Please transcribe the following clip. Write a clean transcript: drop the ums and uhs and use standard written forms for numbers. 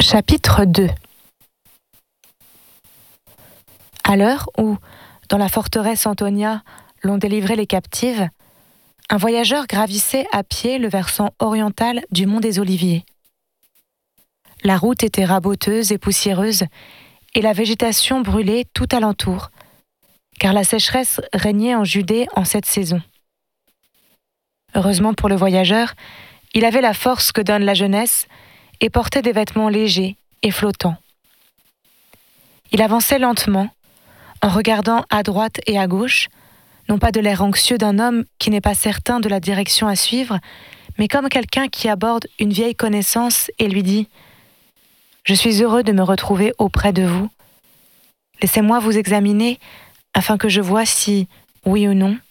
Chapitre 2. À l'heure où, dans la forteresse Antonia, l'on délivrait les captives, un voyageur gravissait à pied le versant oriental du mont des Oliviers. La route était raboteuse et poussiéreuse, et la végétation brûlait tout alentour, car la sécheresse régnait en Judée en cette saison. Heureusement pour le voyageur, il avait la force que donne la jeunesse et portait des vêtements légers et flottants. Il avançait lentement, en regardant à droite et à gauche, non pas de l'air anxieux d'un homme qui n'est pas certain de la direction à suivre, mais comme quelqu'un qui aborde une vieille connaissance et lui dit « Je suis heureux de me retrouver auprès de vous. Laissez-moi vous examiner afin que je voie si, oui ou non,